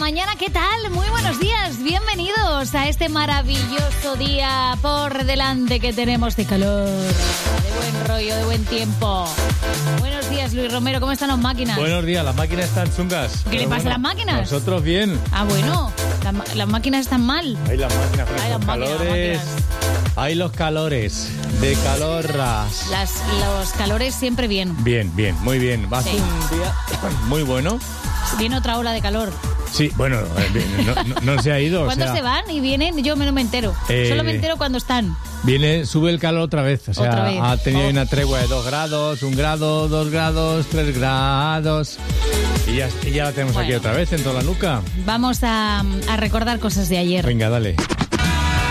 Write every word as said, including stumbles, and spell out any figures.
mañana, ¿qué tal? Muy buenos días, bienvenidos a este maravilloso día por delante que tenemos de calor, de buen rollo, de buen tiempo. Buenos días, Luis Romero, ¿cómo están las máquinas? Buenos días, las máquinas están chungas. ¿Qué le pasa a las máquinas? Nosotros bien. Ah, bueno, la, las máquinas están mal. Hay las máquinas, Ay, las máquinas, calores. las máquinas. Hay los calores de calorras. Las, los calores siempre bien. Bien, bien, muy bien. Va a ser Sí. un día muy bueno. Viene otra ola de calor. Sí, bueno, eh, no, no, no se ha ido. ¿Cuándo o sea, se van y vienen? Yo me- no me entero. Eh, Solo me entero cuando están. Viene, sube el calor otra vez. O sea, Otra vez. ha tenido Oh. una tregua de dos grados, un grado, dos grados, tres grados. Y ya, y ya la tenemos Bueno. aquí otra vez en toda la nuca. Vamos a, a recordar cosas de ayer. Venga, dale.